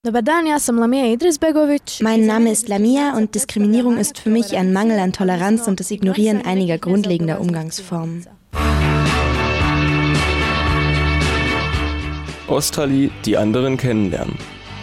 Mein Name ist Lamia und Diskriminierung ist für mich ein Mangel an Toleranz und das Ignorieren einiger grundlegender Umgangsformen. Australi, die anderen kennenlernen.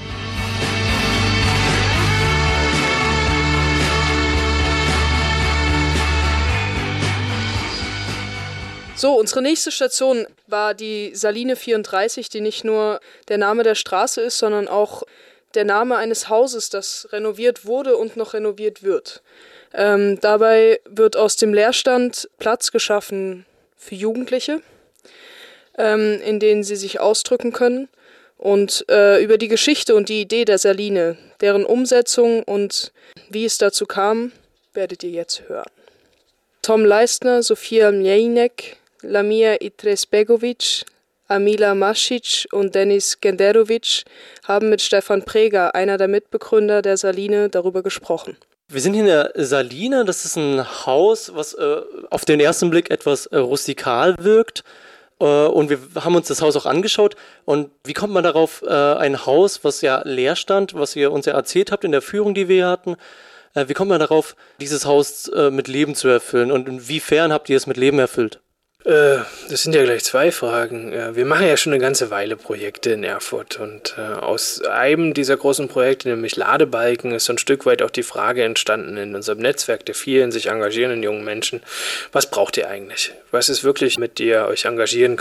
So, unsere nächste Station war die Saline 34, die nicht nur der Name der Straße ist, sondern auch der Name eines Hauses, das renoviert wurde und noch renoviert wird. Dabei wird aus dem Leerstand Platz geschaffen für Jugendliche, in denen sie sich ausdrücken können. Und über die Geschichte und die Idee der Saline, deren Umsetzung und wie es dazu kam, werdet ihr jetzt hören. Tom Leistner, Sofia Mlejnek, Lamia Itresbegovic, Amila Masic und Denis Genderovic haben mit Stefan Preger, einer der Mitbegründer der Saline, darüber gesprochen. Wir sind hier in der Saline, das ist ein Haus, was auf den ersten Blick etwas rustikal wirkt. Und wir haben uns das Haus auch angeschaut. Und wie kommt man darauf, ein Haus, was ja leer stand, was ihr uns ja erzählt habt in der Führung, die wir hier hatten, wie kommt man darauf, dieses Haus mit Leben zu erfüllen? Und inwiefern habt ihr es mit Leben erfüllt? Das sind ja gleich zwei Fragen. Wir machen ja schon eine ganze Weile Projekte in Erfurt und aus einem dieser großen Projekte, nämlich Ladebalken, ist so ein Stück weit auch die Frage entstanden in unserem Netzwerk der vielen sich engagierenden jungen Menschen. Was braucht ihr eigentlich? Was ist wirklich, mit ihr euch engagieren könnt?